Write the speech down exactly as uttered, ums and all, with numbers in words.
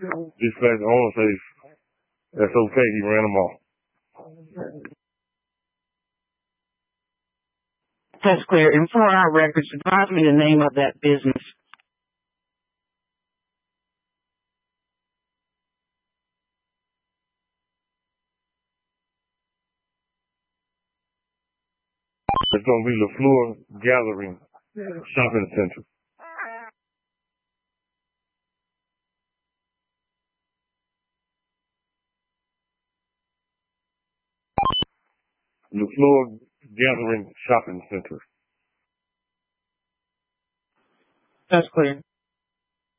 Dispatch, I want to say that's okay. He ran them off. That's clear. And for our records, advise me the name of that business. It's going to be LaFleur Gathering Shopping Center. LaFleur Gathering Shopping Center. That's clear.